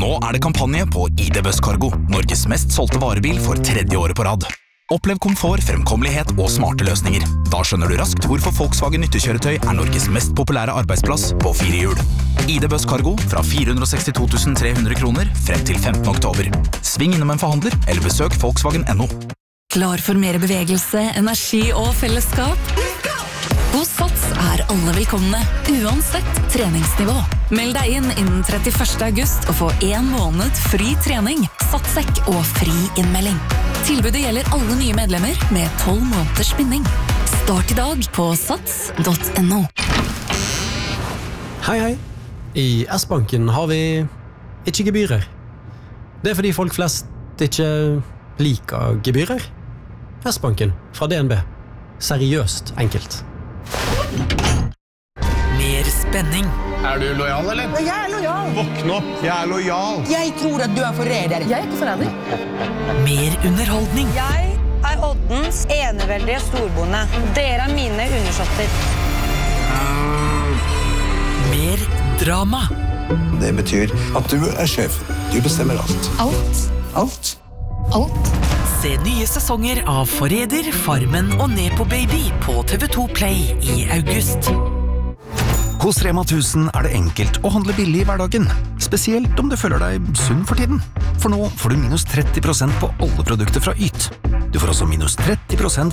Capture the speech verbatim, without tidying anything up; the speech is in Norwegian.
nå er det kampanje på I D Buss Cargo, Norges mest solgte varebil for tredje året på rad. Opplev komfort, fremkommelighet og smarte løsninger. Da skjønner du raskt hvorfor Volkswagen nyttekjøretøy er Norges mest populære arbeidsplass på fire hjul. I D Buss Cargo fra fire hundre og sekstito tusen tre hundre kroner frem til femtende oktober. Sving innom en forhandler eller besøk Volkswagen punktum no. Klar for mer bevegelse, energi og fellesskap? Hos Sats er alle velkomne, uansett treningsnivå. Meld deg inn innen trettiførste august og få en måned fri trening, satsekk og fri innmelding. Tilbudet gjelder alle nye medlemmer med tolv måneders spinning. Start i dag på sats punktum no. Hei, hei. I S-banken har vi ikke gebyrer. Det er fordi folk flest ikke liker gebyrer. S-banken fra D N B. Seriøst enkelt. Mer spenning. Er du lojal, eller? Jeg er lojal. Våkn opp, jeg er lojal. Jeg tror at du er forræder. Jeg er ikke forræder. Mer underholdning. Jeg er Oddens eneveldige storbonde. Dere er mine undersåtter. Mer drama. Det betyr at du er sjef. Du bestemmer alt. Alt. Alt. Alt. Se nye sesonger av Forræder, Farmen og Nepo Baby på T V to Play i august. Hos Rema tusen er det enkelt å handle billig i hverdagen, spesielt om du føler deg sunn for tiden. For nå får du minus tretti prosent på alle produkter fra Yt. Du får også minus tretti prosent